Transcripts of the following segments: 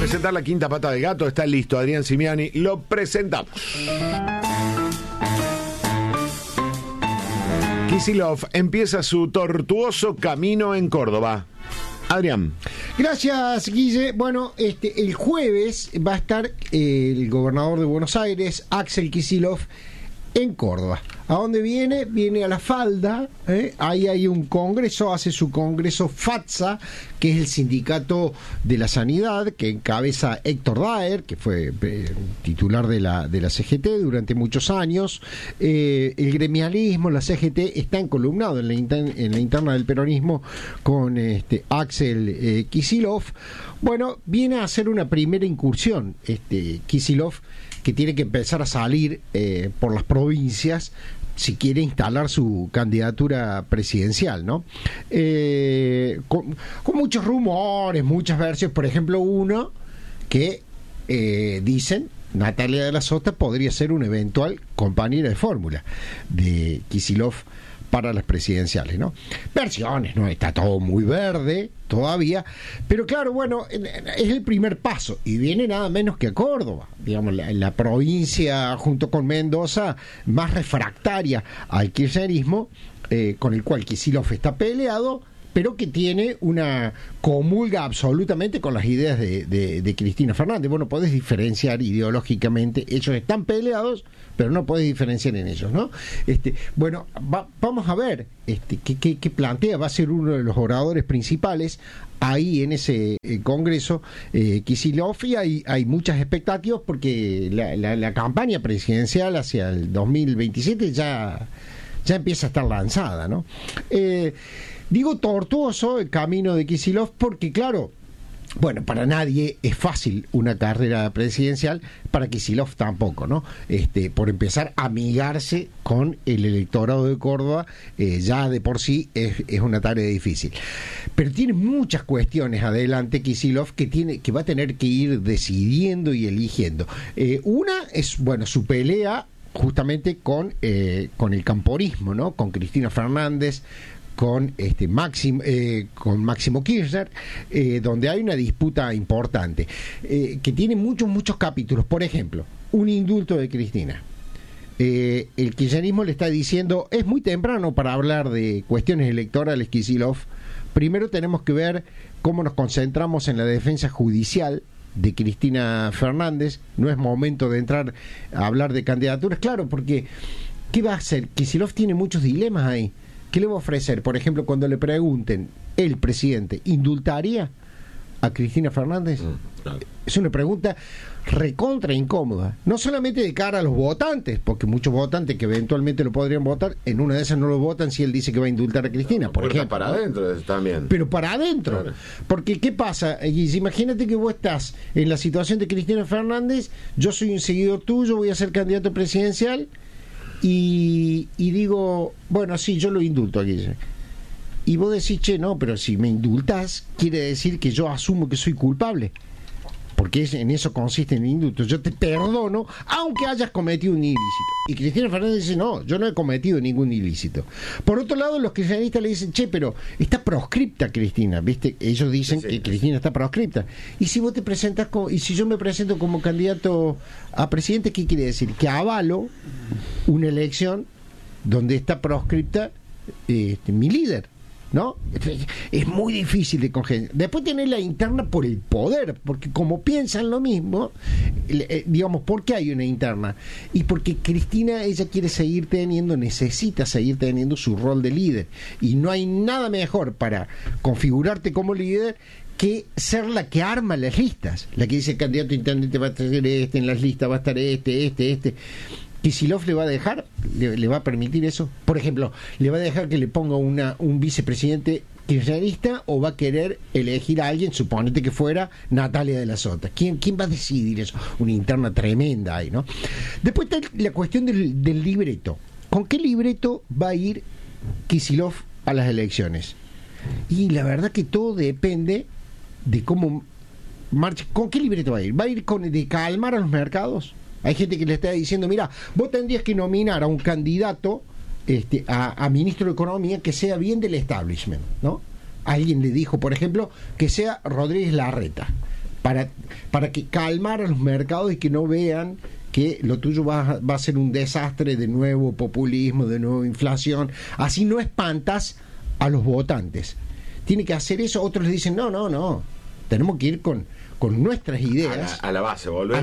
presentar la quinta pata del gato. Está listo, Adrián Simiani. Lo presentamos. Kicillof empieza su tortuoso camino en Córdoba. Adrián. Gracias, Guille. Bueno, el jueves va a estar el gobernador de Buenos Aires, Axel Kicillof, en Córdoba. ¿A dónde viene? Viene a La Falda. Ahí hay un congreso, hace su congreso FATSA, que es el sindicato de la sanidad, que encabeza Héctor Daer, que fue titular de la CGT durante muchos años. El gremialismo, la CGT, está encolumnado en la interna del peronismo con Axel Kicillof. Bueno, viene a hacer una primera incursión Kicillof, que tiene que empezar a salir por las provincias si quiere instalar su candidatura presidencial, ¿no? Con muchos rumores, muchas versiones. Por ejemplo, uno que dicen Natalia de la Sota podría ser una eventual compañera de fórmula de Kicillof para las presidenciales, ¿no? Versiones, ¿no? Está todo muy verde todavía, pero claro, bueno, es el primer paso y viene nada menos que a Córdoba, digamos, la provincia junto con Mendoza más refractaria al kirchnerismo, con el cual Kicillof está peleado, pero que tiene comulga absolutamente con las ideas de Cristina Fernández. Bueno, podés diferenciar ideológicamente, ellos están peleados, pero no podés diferenciar en ellos, ¿no? Bueno, vamos a ver qué plantea. Va a ser uno de los oradores principales ahí en ese congreso, Kicillof, y hay muchas expectativas porque la campaña presidencial hacia el 2027 ya empieza a estar lanzada, ¿no? Digo tortuoso el camino de Kicillof porque, claro, bueno, para nadie es fácil una carrera presidencial, para Kicillof tampoco, ¿no? Por empezar a amigarse con el electorado de Córdoba, ya de por sí es una tarea difícil. Pero tiene muchas cuestiones adelante Kicillof que va a tener que ir decidiendo y eligiendo. Una es, bueno, su pelea justamente con el camporismo, ¿no? Con Cristina Fernández, con Máximo Kirchner, donde hay una disputa importante, que tiene muchos capítulos. Por ejemplo, un indulto de Cristina. El kirchnerismo le está diciendo, es muy temprano para hablar de cuestiones electorales, Kicillof. Primero tenemos que ver cómo nos concentramos en la defensa judicial de Cristina Fernández. No es momento de entrar a hablar de candidaturas, claro, porque ¿qué va a hacer? Kicillof tiene muchos dilemas ahí. ¿Qué le va a ofrecer? Por ejemplo, cuando le pregunten, el presidente, ¿indultaría a Cristina Fernández? Claro. Es una pregunta recontra incómoda. No solamente de cara a los votantes, porque muchos votantes que eventualmente lo podrían votar, en una de esas no lo votan si él dice que va a indultar a Cristina, por ejemplo. Para adentro también. Pero para adentro. Claro. Porque, ¿qué pasa, Guis? Imagínate que vos estás en la situación de Cristina Fernández, yo soy un seguidor tuyo, voy a ser candidato presidencial, y digo, bueno, sí, yo lo indulto a Guille. Y vos decís, che, no, pero si me indultás, quiere decir que yo asumo que soy culpable. Porque en eso consiste en el indulto. Yo te perdono, aunque hayas cometido un ilícito. Y Cristina Fernández dice, no, yo no he cometido ningún ilícito. Por otro lado, los kirchneristas le dicen, che, pero está proscripta Cristina, ¿viste? Ellos dicen que Cristina está proscripta. Y si vos te presentas y si yo me presento como candidato a presidente, ¿qué quiere decir? Que avalo una elección donde está proscripta mi líder, ¿no? Es muy difícil de congeniar. Después tenés la interna por el poder, porque como piensan lo mismo, digamos, ¿por qué hay una interna? Y porque Cristina, ella necesita seguir teniendo su rol de líder, y no hay nada mejor para configurarte como líder que ser la que arma las listas, la que dice el candidato a intendente va a estar en las listas, va a estar este. Kicillof le va a dejar, le va a permitir eso. Por ejemplo, le va a dejar que le ponga un vicepresidente kirchnerista, o va a querer elegir a alguien, suponete que fuera Natalia de la Sota. ¿Quién va a decidir eso? Una interna tremenda ahí, ¿no? Después está la cuestión del libreto. ¿Con qué libreto va a ir Kicillof a las elecciones? Y la verdad que todo depende de cómo marcha. ¿Con qué libreto va a ir? ¿Va a ir de calmar a los mercados? Hay gente que le está diciendo, mira, vos tendrías que nominar a un candidato a ministro de Economía que sea bien del establishment, ¿no? Alguien le dijo, por ejemplo, que sea Rodríguez Larreta. para que calmar a los mercados y que no vean que lo tuyo va a ser un desastre, de nuevo populismo, de nuevo inflación. Así no espantas a los votantes. Tiene que hacer eso. Otros le dicen, no, tenemos que ir con nuestras ideas. A la base, volver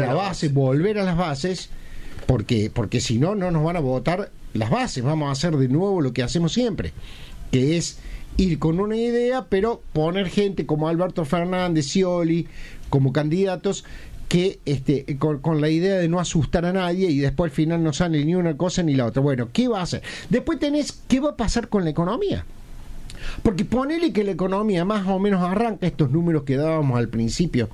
a las bases, porque si no nos van a votar las bases. Vamos a hacer de nuevo lo que hacemos siempre, que es ir con una idea, pero poner gente como Alberto Fernández, Scioli, como candidatos que con la idea de no asustar a nadie, y después al final no sale ni una cosa ni la otra. Bueno, ¿qué va a hacer? Después ¿qué va a pasar con la economía? Porque ponele que la economía más o menos arranca, estos números que dábamos al principio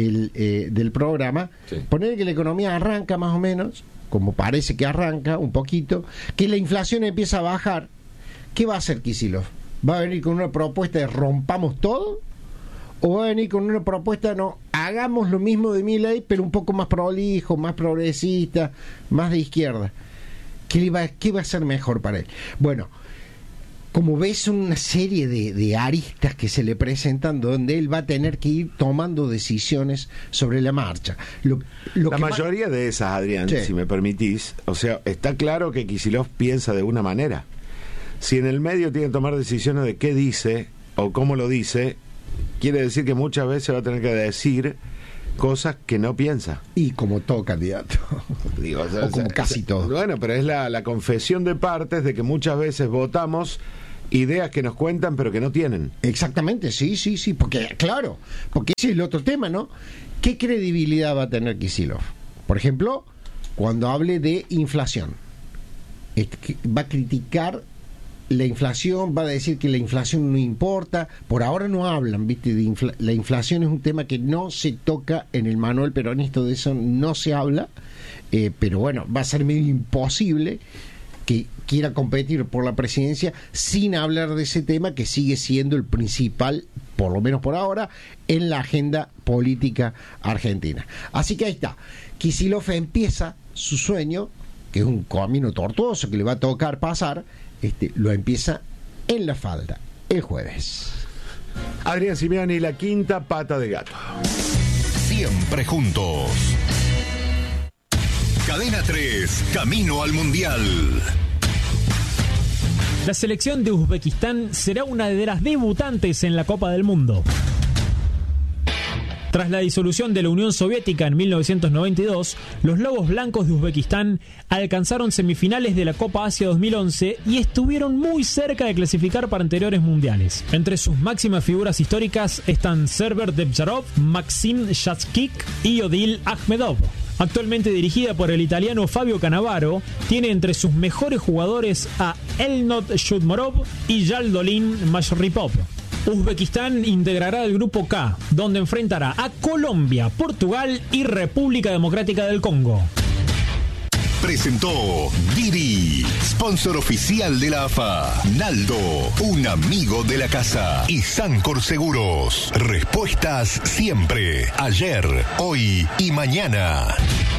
del programa, sí. Ponele que la economía arranca más o menos, como parece que arranca un poquito, que la inflación empieza a bajar. ¿Qué va a hacer Kicillof? ¿Va a venir con una propuesta de rompamos todo? ¿O va a venir con una propuesta, no, hagamos lo mismo de Milei, pero un poco más prolijo, más progresista, más de izquierda? ¿Qué va a ser mejor para él? Bueno, como ves, una serie de aristas que se le presentan donde él va a tener que ir tomando decisiones sobre la marcha. La mayoría de esas, Adrián, sí. Si me permitís, o sea, está claro que Kicillof piensa de una manera. Si en el medio tiene que tomar decisiones de qué dice o cómo lo dice, quiere decir que muchas veces va a tener que decir cosas que no piensa. Y como todo candidato. Digo, o como casi todo. Bueno, pero es la confesión de partes de que muchas veces votamos ideas que nos cuentan pero que no tienen. Exactamente, sí, porque claro, porque ese es el otro tema, ¿no? ¿Qué credibilidad va a tener Kicillof? Por ejemplo, cuando hable de inflación, va a criticar la inflación, va a decir que la inflación no importa. Por ahora no hablan, ¿viste? La inflación es un tema que no se toca en el manual peronista, de eso no se habla, pero bueno, va a ser medio imposible que quiera competir por la presidencia sin hablar de ese tema, que sigue siendo el principal, por lo menos por ahora, en la agenda política argentina. Así que ahí está, Kicillof empieza su sueño, que es un camino tortuoso que le va a tocar pasar, lo empieza en la falda el jueves. Adrián Simiani, la quinta pata de gato. Siempre juntos. Cadena 3, camino al Mundial. La selección de Uzbekistán será una de las debutantes en la Copa del Mundo. Tras la disolución de la Unión Soviética en 1992, los Lobos Blancos de Uzbekistán alcanzaron semifinales de la Copa Asia 2011 y estuvieron muy cerca de clasificar para anteriores mundiales. Entre sus máximas figuras históricas están Server Devjarov, Maxim Shatskik y Odil Akhmedov. Actualmente dirigida por el italiano Fabio Cannavaro, tiene entre sus mejores jugadores a Elnot Shudmorov y Jaldolin Mashripov. Uzbekistán integrará el grupo K, donde enfrentará a Colombia, Portugal y República Democrática del Congo. Presentó Didi, sponsor oficial de la AFA. Naldo, un amigo de la casa. Y Sancor Seguros, respuestas siempre, ayer, hoy y mañana.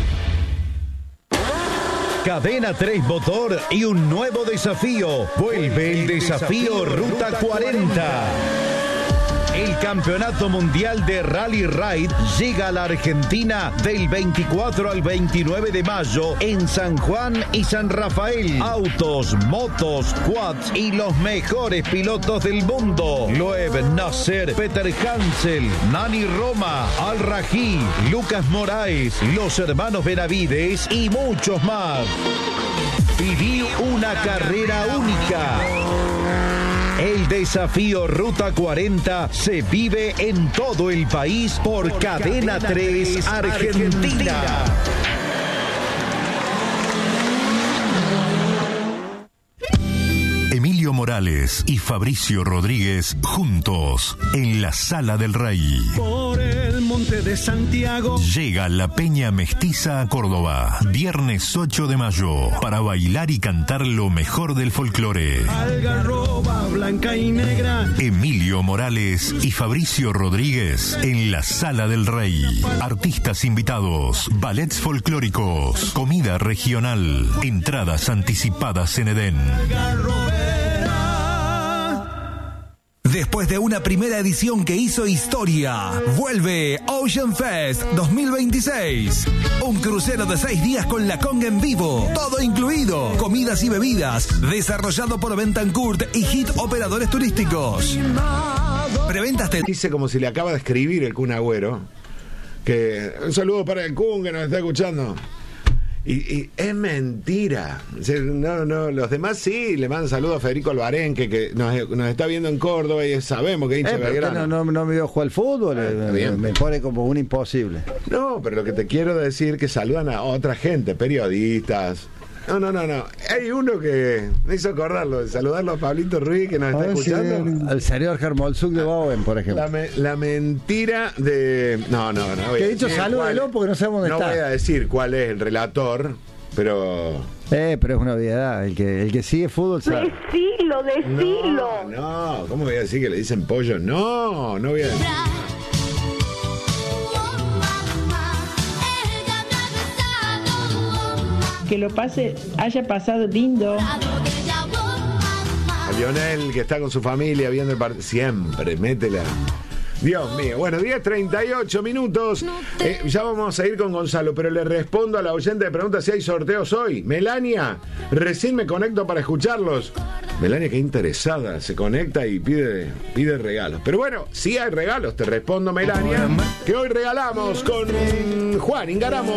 Cadena 3 Motor y un nuevo desafío. Vuelve el desafío Ruta 40. El Campeonato Mundial de Rally Ride llega a la Argentina del 24 al 29 de mayo en San Juan y San Rafael. Autos, motos, quads y los mejores pilotos del mundo. Loeb Nasser, Peter Hansel, Nani Roma, Al Rají, Lucas Moraes, los hermanos Benavides y muchos más. Viví una carrera única. El desafío Ruta 40 se vive en todo el país por Cadena 3 Argentina. Emilio Morales y Fabricio Rodríguez juntos en la Sala del Rey. Por el monte de Santiago llega la Peña Mestiza a Córdoba, viernes 8 de mayo, para bailar y cantar lo mejor del folclore. Algarroba blanca y negra. Emilio Morales y Fabricio Rodríguez en la Sala del Rey. Artistas invitados, ballets folclóricos, comida regional, entradas anticipadas en Edén. Después de una primera edición que hizo historia, vuelve Ocean Fest 2026. Un crucero de 6 días con la conga en vivo, todo incluido, comidas y bebidas, desarrollado por Bentancourt y Hit Operadores Turísticos. Preventas Dice como si le acaba de escribir el Kun Agüero, que un saludo para el Kun que nos está escuchando. Y es mentira. O sea, no, los demás sí le mandan saludos a Federico Albarenque, que nos está viendo en Córdoba y sabemos que hincha Belgrano. No me vio jugar al fútbol, me pone como un imposible. No, pero lo que te quiero decir que saludan a otra gente, periodistas. No. Hay uno que me hizo acordarlo, de saludarlo a Pablito Ruiz, que nos está escuchando. Al señor Hermolzuk de Bowen, por ejemplo. La mentira de... No. Que he dicho salúdelo porque no sabemos dónde está. No voy a decir cuál es el relator, pero... Pero es una obviedad. El que sigue fútbol sabe. Decilo. No, ¿cómo voy a decir que le dicen pollo? No voy a decir. Que lo haya pasado lindo. A Lionel, que está con su familia viendo el partido. Siempre, métela. Dios mío. Bueno, 10:38 minutos. Ya vamos a ir con Gonzalo, pero le respondo a la oyente de pregunta si hay sorteos hoy. Melania, recién me conecto para escucharlos. Melania, que interesada, se conecta y pide regalos. Pero bueno, si hay regalos, te respondo, Melania, que hoy regalamos con Juan Ingaramo.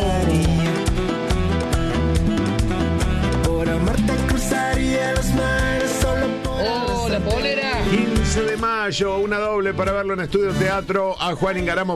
¡Oh, la polera! 15 de mayo, una doble para verlo en Estudio Teatro a Juan Ingaramo.